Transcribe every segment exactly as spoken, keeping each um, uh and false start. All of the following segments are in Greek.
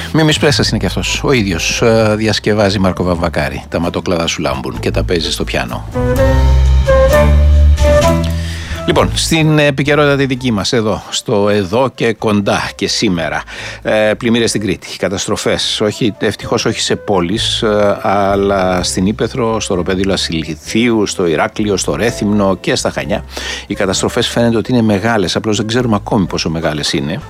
Μίμης Πρέστας είναι και αυτός. Ο ίδιος διασκευάζει Μάρκο Βαμβακάρη. Τα ματόκλαδα σου λάμπουν και τα παίζει στο πιάνο. Λοιπόν, στην επικαιρότητα τη δική μας εδώ, στο εδώ και κοντά και σήμερα, ε, πλημμύρες στην Κρήτη, καταστροφές, όχι, ευτυχώς όχι σε πόλεις, ε, αλλά στην Ύπαιθρο, στο Ροπέδιλο Ασυλιθίου, στο Ηράκλειο, στο Ρέθυμνο και στα Χανιά. Οι καταστροφές φαίνεται ότι είναι μεγάλες, απλώς δεν ξέρουμε ακόμη πόσο μεγάλες είναι.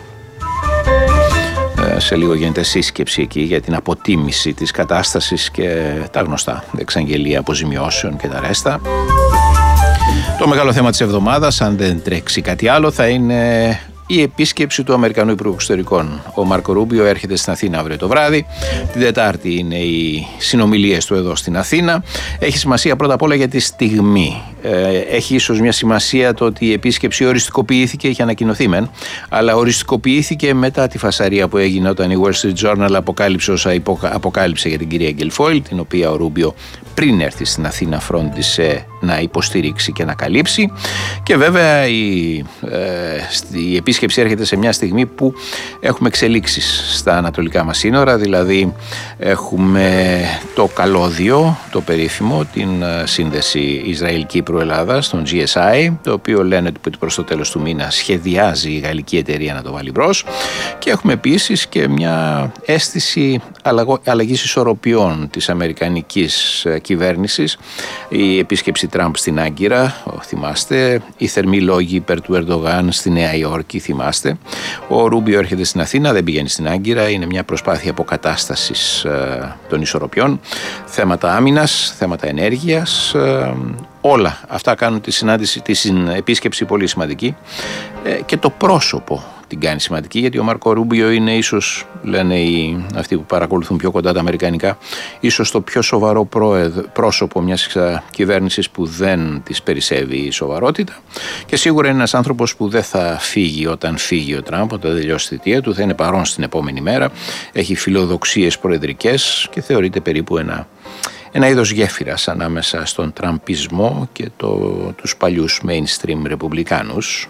Σε λίγο γίνεται σύσκεψη εκεί για την αποτίμηση της κατάστασης και τα γνωστά, εξαγγελία αποζημιώσεων και τα ρέστα. Το μεγάλο θέμα της εβδομάδας, αν δεν τρέξει κάτι άλλο, θα είναι η επίσκεψη του Αμερικανού Υπουργού Εξωτερικών. Ο Μάρκο Ρούμπιο έρχεται στην Αθήνα αύριο το βράδυ. Την Τετάρτη είναι οι συνομιλίες του εδώ στην Αθήνα. Έχει σημασία πρώτα απ' όλα για τη στιγμή. Ε, έχει ίσως μια σημασία το ότι η επίσκεψη οριστικοποιήθηκε, είχε ανακοινωθεί μεν, αλλά οριστικοποιήθηκε μετά τη φασαρία που έγινε όταν η Wall Street Journal αποκάλυψε όσα αποκάλυψε για την κυρία Γκελφόιλ, την οποία ο Ρούμπιο πριν έρθει στην Αθήνα φρόντισε να υποστηρίξει και να καλύψει. Και βέβαια η, ε, η επίσκεψη έρχεται σε μια στιγμή που έχουμε εξελίξεις στα ανατολικά μας σύνορα, δηλαδή έχουμε το καλώδιο, το περίφημο, την σύνδεση Ισραήλ-Κύπρου-Ελλάδα, τον τζι ες άι, το οποίο λένε ότι προς το τέλος του μήνα σχεδιάζει η γαλλική εταιρεία να το βάλει μπρος, και έχουμε επίσης και μια αίσθηση αλλαγής ισορροπιών της αμερικανικής κυβέρνησης. Η επίσκεψη Τραμπ στην Άγκυρα, θυμάστε, οι θερμοί λόγοι υπέρ του Ερντογάν στη Νέα Υόρκη, θυμάστε. Ο Ρούμπιο έρχεται στην Αθήνα, δεν πηγαίνει στην Άγκυρα, είναι μια προσπάθεια αποκατάστασης ε, των ισορροπιών, θέματα άμυνας, θέματα ενέργειας, ε, όλα αυτά κάνουν τη συνάντηση, τη επίσκεψη πολύ σημαντική, ε, και το πρόσωπο την κάνει σημαντική, γιατί ο Μάρκο Ρούμπιο είναι ίσως, λένε οι, αυτοί που παρακολουθούν πιο κοντά τα αμερικανικά, ίσως το πιο σοβαρό πρόσωπο μιας κυβέρνησης που δεν της περισσεύει η σοβαρότητα, και σίγουρα είναι ένας άνθρωπος που δεν θα φύγει όταν φύγει ο Τραμπ, όταν τελειώσει τη θητεία του, θα είναι παρόν στην επόμενη μέρα, έχει φιλοδοξίες προεδρικές και θεωρείται περίπου ένα Ένα είδος γέφυρας ανάμεσα στον τραμπισμό και το, τους παλιούς mainstream ρεπουμπλικάνους.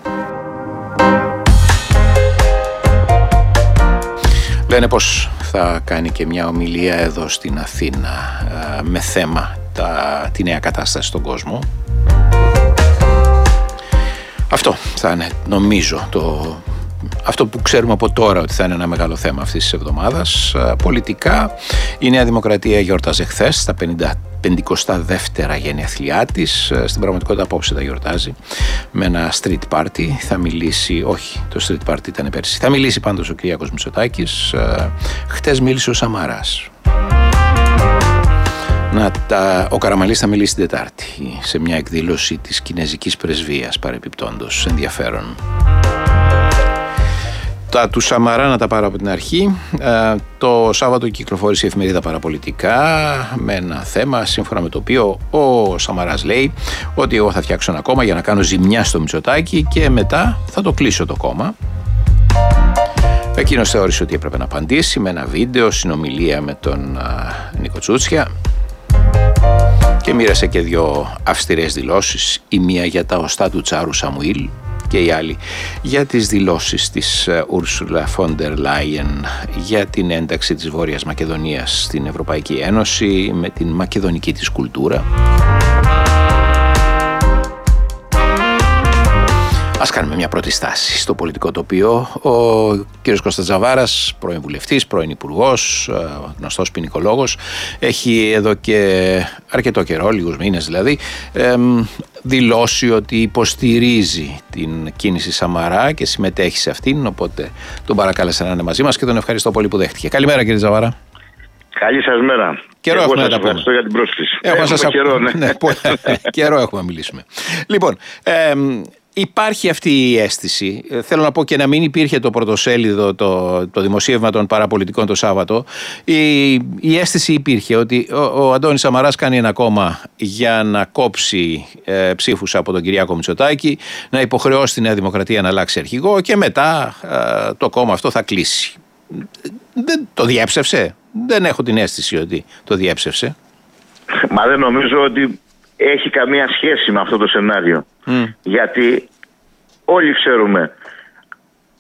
Λένε πως θα κάνει και μια ομιλία εδώ στην Αθήνα με θέμα τα, τη νέα κατάσταση στον κόσμο. Αυτό θα είναι, νομίζω, το, αυτό που ξέρουμε από τώρα ότι θα είναι ένα μεγάλο θέμα αυτής της εβδομάδας. Πολιτικά, η Νέα Δημοκρατία γιόρταζε χθες τα πενηκοστά δεύτερα γενέθλιά της. Στην πραγματικότητα απόψε τα γιορτάζει με ένα street party. Θα μιλήσει, όχι, το street party ήταν πέρσι. Θα μιλήσει πάντως ο Κυριάκος Μητσοτάκης. Χτες μίλησε ο Σαμαράς. Να τα, ο Καραμανλής θα μιλήσει την Τετάρτη σε μια εκδήλωση της Κινεζικής Πρεσβείας, παρεπιπτόντως, ενδιαφέρον. Τα του Σαμαρά να τα πάρω από την αρχή. Ε, το Σάββατο κυκλοφόρησε η εφημερίδα Παραπολιτικά με ένα θέμα σύμφωνα με το οποίο ο Σαμαράς λέει ότι εγώ θα φτιάξω ένα κόμμα για να κάνω ζημιά στο Μητσοτάκη και μετά θα το κλείσω το κόμμα. Εκείνος θεώρησε ότι έπρεπε να απαντήσει με ένα βίντεο συνομιλία με τον α, Νίκο Τσούτσια και μοίρασε και δύο αυστηρές δηλώσεις, η μία για τα οστά του Τσάρου Σαμουήλ και η άλλη για τις δηλώσεις της Ούρσουλα Φόντερ Λάιεν για την ένταξη της Βόρειας Μακεδονίας στην Ευρωπαϊκή Ένωση με την μακεδονική της κουλτούρα. Ας κάνουμε μια πρώτη στάση στο πολιτικό τοπίο. Ο κ. Κώστας Τζαβάρας, πρώην βουλευτής, πρώην υπουργός, γνωστός ποινικολόγος, έχει εδώ και αρκετό καιρό, λίγους μήνες δηλαδή, εμ, δηλώσει ότι υποστηρίζει την κίνηση Σαμαρά και συμμετέχει σε αυτήν, οπότε τον παρακάλεσα να είναι μαζί μας και τον ευχαριστώ πολύ που δέχτηκε. Καλημέρα κύριε Τζαβάρα. Καλή σας μέρα. Καιρό έχουμε να τα πούμε. Ευχαριστώ για την πρόσκληση. Έχουμε σας... καιρό, ναι. ναι καιρό έχουμε να μιλήσουμε. Λοιπόν, ε, υπάρχει αυτή η αίσθηση. Θέλω να πω και να μην υπήρχε το πρωτοσέλιδο, το, το δημοσίευμα των παραπολιτικών το Σάββατο. Η, η αίσθηση υπήρχε ότι ο, ο Αντώνης Σαμαράς κάνει ένα κόμμα για να κόψει ε, ψήφους από τον Κυριάκο Μητσοτάκη, να υποχρεώσει τη Νέα Δημοκρατία να αλλάξει αρχηγό και μετά ε, το κόμμα αυτό θα κλείσει. Δεν το διέψευσε. Δεν έχω την αίσθηση ότι το διέψευσε. Μα δεν νομίζω ότι έχει καμία σχέση με αυτό το σενάριο. Mm. Γιατί όλοι ξέρουμε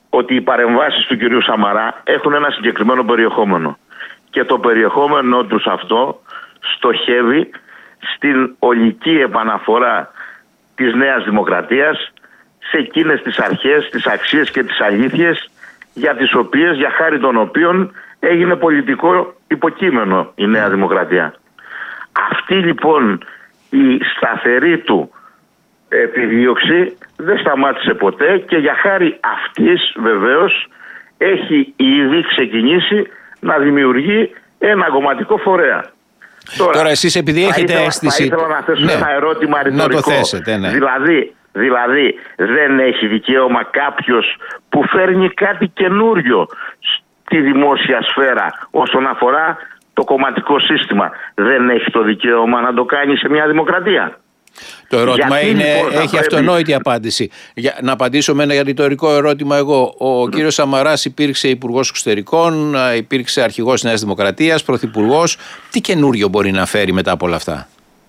ότι οι παρεμβάσεις του κυρίου Σαμαρά έχουν ένα συγκεκριμένο περιεχόμενο. Και το περιεχόμενο τους αυτό στοχεύει στην ολική επαναφορά της Νέας Δημοκρατίας σε εκείνες τις αρχές, τις αξίες και τις αλήθειες για τις οποίες, για χάρη των οποίων έγινε πολιτικό υποκείμενο η Νέα Δημοκρατία. Αυτή λοιπόν η σταθερή του επιδίωξη δεν σταμάτησε ποτέ και για χάρη αυτής βεβαίως έχει ήδη ξεκινήσει να δημιουργεί ένα κομματικό φορέα. Τώρα, Τώρα εσείς επειδή έχετε ήθελα, αίσθηση... Θα ήθελα να θέσω ναι, ένα ερώτημα ρητορικό. Να το θέσετε, ναι. Δηλαδή, δηλαδή δεν έχει δικαίωμα κάποιος που φέρνει κάτι καινούριο στη δημόσια σφαίρα όσον αφορά το κομματικό σύστημα, δεν έχει το δικαίωμα να το κάνει σε μια δημοκρατία? Το ερώτημα Γιατί, είναι, λοιπόν, έχει πρέπει... αυτονόητη απάντηση. Για, να απαντήσω με ένα ρητορικό ερώτημα εγώ. Ο mm. κύριος Σαμαράς υπήρξε υπουργός εξωτερικών, υπήρξε αρχηγός Νέας Δημοκρατίας, πρωθυπουργός. Τι καινούριο μπορεί να φέρει μετά από όλα αυτά?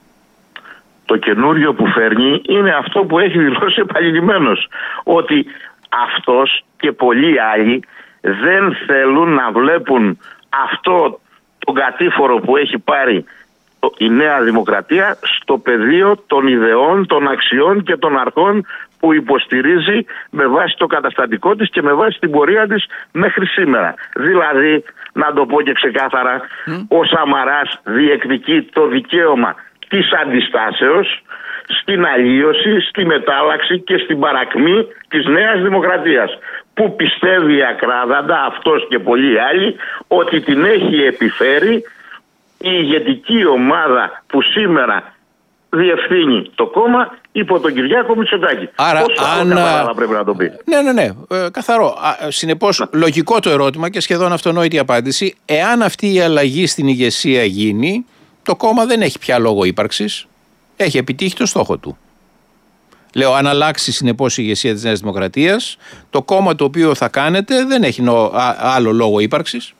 Το καινούριο που φέρνει είναι αυτό που έχει δηλώσει επανειλημμένος. Ότι αυτός και πολλοί άλλοι δεν θέλουν να βλέπουν αυτό τον κατήφορο που έχει πάρει η Νέα Δημοκρατία στο πεδίο των ιδεών, των αξιών και των αρχών που υποστηρίζει με βάση το καταστατικό της και με βάση την πορεία της μέχρι σήμερα. Δηλαδή, να το πω και ξεκάθαρα, mm. ο Σαμαράς διεκδικεί το δικαίωμα της αντιστάσεως στην αλλίωση, στη μετάλλαξη και στην παρακμή της Νέας Δημοκρατίας, που πιστεύει ακράδαντα αυτός και πολλοί άλλοι ότι την έχει επιφέρει η ηγετική ομάδα που σήμερα διευθύνει το κόμμα υπό τον Κυριάκο Μητσοτάκη. Άρα, Πόσο αν... άλλο πρέπει να το πει. Ναι, ναι, ναι, ε, καθαρό. Συνεπώς, λογικό το ερώτημα και σχεδόν αυτονόητη απάντηση. Εάν αυτή η αλλαγή στην ηγεσία γίνει, το κόμμα δεν έχει πια λόγο ύπαρξης. Έχει επιτύχει το στόχο του. Λέω, αν αλλάξει συνεπώς η ηγεσία της Νέας Δημοκρατίας, το κόμμα το οποίο θα κάνετε δεν έχει νο... άλλο λόγο ύπαρξης.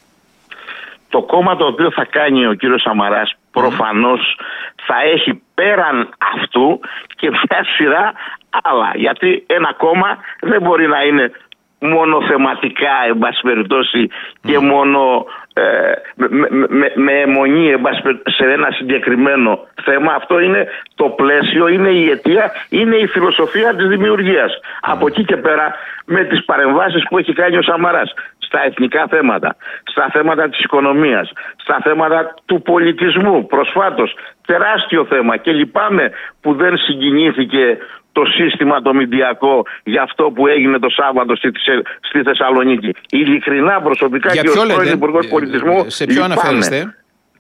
Το κόμμα το οποίο θα κάνει ο κύριος Σαμαράς προφανώς θα έχει πέραν αυτού και μια σειρά άλλα. Γιατί ένα κόμμα δεν μπορεί να είναι μόνο θεματικά, εν πάση περιπτώσει, και μόνο ε, με, με, με αιμονή σε ένα συγκεκριμένο θέμα. Αυτό είναι το πλαίσιο, είναι η αιτία, είναι η φιλοσοφία της δημιουργίας. Mm. Από εκεί και πέρα, με τις παρεμβάσεις που έχει κάνει ο Σαμαράς στα εθνικά θέματα, στα θέματα της οικονομίας, στα θέματα του πολιτισμού, προσφάτως, τεράστιο θέμα, και λυπάμαι που δεν συγκινήθηκε το σύστημα το μηντιακό για αυτό που έγινε το Σάββατο στη, στη Θεσσαλονίκη. Ειλικρινά, προσωπικά, για και ως πρώην Υπουργός Πολιτισμού, σε ποιο λυπάμαι. αναφέρεστε?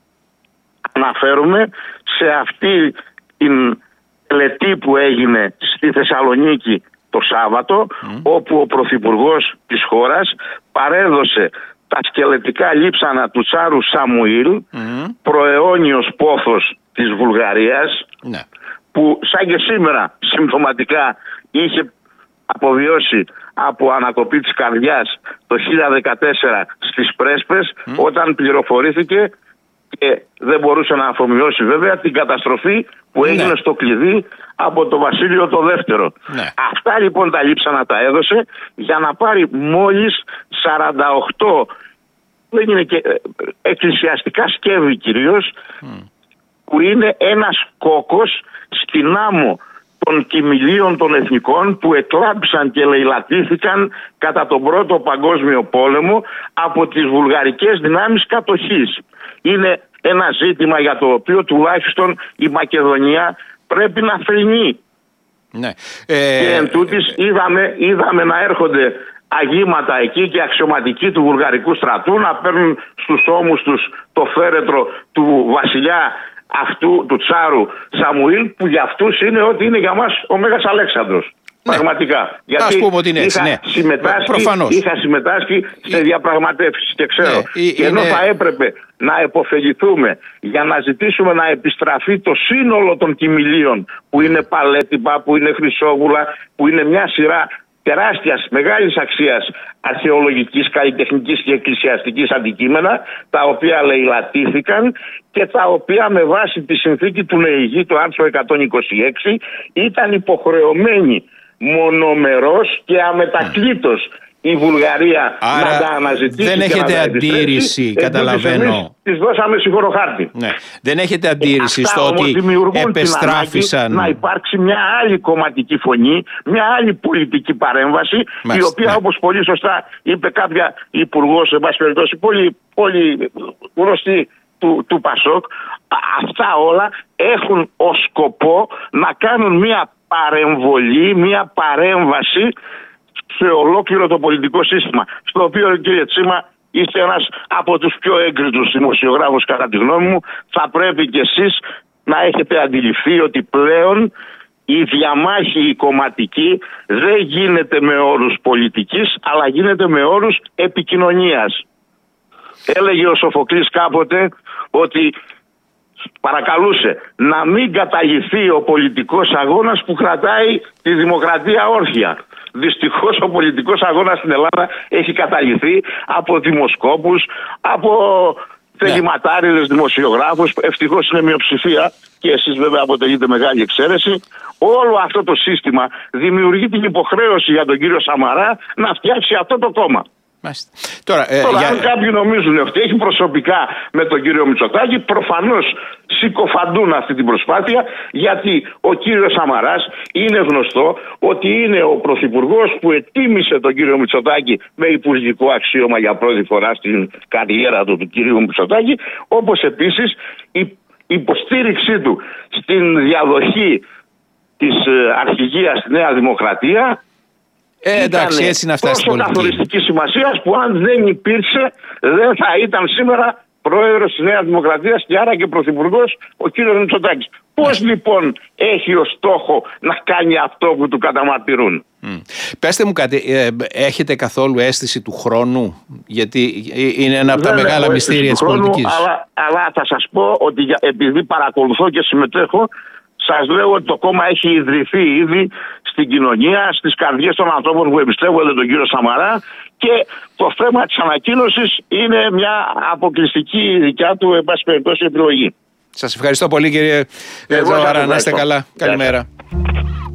Αναφέρουμε σε αυτή την τελετή που έγινε στη Θεσσαλονίκη το Σάββατο, mm. όπου ο Πρωθυπουργός της χώρας παρέδωσε τα σκελετικά λείψανα του Τσάρου Σαμουήλ, mm. προαιώνιος πόθος της Βουλγαρίας, mm. που σαν και σήμερα συμπτωματικά είχε αποβιώσει από ανακοπή της καρδιάς το χίλια δεκατέσσερα στις Πρέσπες, mm. όταν πληροφορήθηκε και δεν μπορούσε να αφομοιώσει βέβαια την καταστροφή που έγινε ναι. στο κλειδί από το Βασίλειο το Δεύτερο. Ναι. Αυτά λοιπόν τα λείψανα τα έδωσε για να πάρει μόλις σαράντα οκτώ, δεν είναι και εκκλησιαστικά σκεύη κυρίως, mm. που είναι ένας κόκκος στην άμμο των κοιμηλίων των εθνικών που εκλάπησαν και λαιλατήθηκαν κατά τον Πρώτο Παγκόσμιο Πόλεμο από τις βουλγαρικές δυνάμεις κατοχής. Είναι ένα ζήτημα για το οποίο τουλάχιστον η Μακεδονία πρέπει να θρηνεί. Ναι. Ε... Και εν τούτης είδαμε, είδαμε να έρχονται αγήματα εκεί και αξιωματικοί του βουλγαρικού στρατού να παίρνουν στους ώμους τους το φέρετρο του βασιλιά αυτού, του Τσάρου Σαμουήλ, που για αυτούς είναι ό,τι είναι για μας ο Μέγας Αλέξανδρος. Ναι. Πραγματικά. Γιατί ας πούμε ότι είναι έτσι, είχα, ναι. συμμετάσχει, είχα συμμετάσχει σε διαπραγματεύσεις και ξέρω. Ναι. Και ενώ είναι... θα έπρεπε να επωφεληθούμε για να ζητήσουμε να επιστραφεί το σύνολο των κοιμηλίων, που είναι Παλέτυπα, που είναι Χρυσόβουλα, που είναι μια σειρά τεράστιας, μεγάλης αξίας αρχαιολογικής, καλλιτεχνικής και εκκλησιαστικής αντικείμενα, τα οποία λαιλατήθηκαν και τα οποία με βάση τη συνθήκη του ΝΕΙΓΙ, το άρθρο εκατόν είκοσι έξι, ήταν υποχρεωμένοι μονομερός και αμετακλήτως η Βουλγαρία άρα να τα αναζητήσει. Δεν έχετε και να αντίρρηση, καταλαβαίνω. Της δώσαμε συγχωροχάρτη. Ναι. Δεν έχετε αντίρρηση Αυτά στο ότι επεστράφησαν. Να υπάρξει μια άλλη κομματική φωνή, μια άλλη πολιτική παρέμβαση, Μάλιστα, η οποία, ναι. όπως πολύ σωστά είπε κάποια υπουργός, εν πάση περιπτώσει, πολύ, πολύ γνωστή του, του Πασόκ, αυτά όλα έχουν ως σκοπό να κάνουν μια παρεμβολή, μια παρέμβαση σε ολόκληρο το πολιτικό σύστημα, στο οποίο, κύριε Τσίμα, είστε ένας από τους πιο έγκριτους δημοσιογράφους κατά τη γνώμη μου. Θα πρέπει κι εσείς να έχετε αντιληφθεί ότι πλέον η διαμάχη η κομματική δεν γίνεται με όρους πολιτικής, αλλά γίνεται με όρους επικοινωνίας. Έλεγε ο Σοφοκλής κάποτε ότι παρακαλούσε να μην καταργηθεί ο πολιτικός αγώνας που κρατάει τη δημοκρατία όρθια. Δυστυχώς ο πολιτικός αγώνας στην Ελλάδα έχει καταργηθεί από δημοσκόπους, από θεληματάριδες δημοσιογράφους. Ευτυχώς είναι μειοψηφία και εσείς βέβαια αποτελείτε μεγάλη εξαίρεση. Όλο αυτό το σύστημα δημιουργεί την υποχρέωση για τον κύριο Σαμαρά να φτιάξει αυτό το κόμμα. Μάλιστα. Τώρα, ε, Τώρα για... αν κάποιοι νομίζουν ότι έχει προσωπικά με τον κύριο Μητσοτάκη, προφανώς συκοφαντούν αυτή την προσπάθεια, γιατί ο κύριος Σαμαράς είναι γνωστό ότι είναι ο πρωθυπουργός που ετίμησε τον κύριο Μητσοτάκη με υπουργικό αξίωμα για πρώτη φορά στην καριέρα του, του κυρίου Μητσοτάκη, όπως επίσης η υποστήριξή του στην διαδοχή της αρχηγίας στη Νέα Δημοκρατία Ε, εντάξει, έτσι είναι αυτά στην πολιτική. Τόσο καθοριστική σημασία που αν δεν υπήρξε, δεν θα ήταν σήμερα πρόεδρος της Νέας Δημοκρατίας και άρα και πρωθυπουργός ο κύριος Μητσοτάκης. Πώς λοιπόν έχει ως στόχο να κάνει αυτό που του καταμαρτυρούν? Mm. Πέστε μου κάτι, ε, έχετε καθόλου αίσθηση του χρόνου? Γιατί είναι ένα από τα δεν μεγάλα μυστήρια της χρόνου, πολιτικής. Αλλά, αλλά θα σας πω ότι για, επειδή παρακολουθώ και συμμετέχω, σας λέω ότι το κόμμα έχει ιδρυθεί ήδη στην κοινωνία, στις καρδιές των ανθρώπων που εμπιστεύονται τον κύριο Σαμαρά, και το θέμα της ανακοίνωσης είναι μια αποκλειστική δικιά του, εν πάση περιπτώσει, επιλογή. Σας ευχαριστώ πολύ, κύριε Τζαβαρά. Να είστε καλά. Καλημέρα.